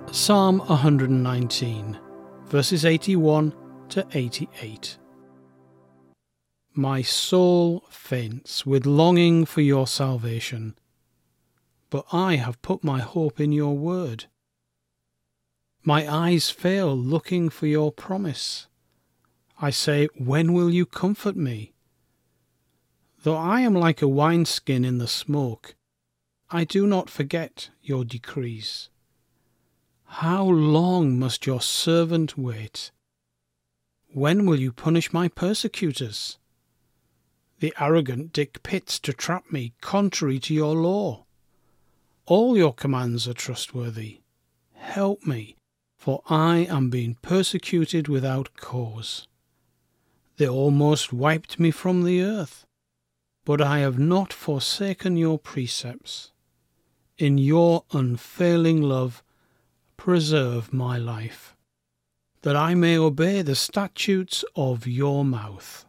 Psalm 119, verses 81 to 88. My soul faints with longing for your salvation, but I have put my hope in your word. My eyes fail looking for your promise. I say, when will you comfort me? Though I am like a wineskin in the smoke, I do not forget your decrees. How long must your servant wait? When will you punish my persecutors? The arrogant dig pits to trap me, contrary to your law. All your commands are trustworthy. Help me, for I am being persecuted without cause. They almost wiped me from the earth, but I have not forsaken your precepts. In your unfailing love, preserve my life, that I may obey the statutes of your mouth.